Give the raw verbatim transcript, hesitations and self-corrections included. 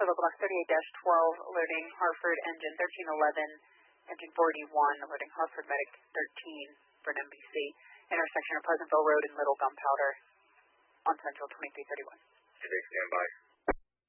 Chicago Block thirty-eight dash twelve, alerting Hartford Engine thirteen eleven, Engine forty-one, alerting Hartford Medic thirteen for an M B C. Intersection of Pleasantville Road and Little Gunpowder on Central twenty-three thirty-one. Okay, stand by.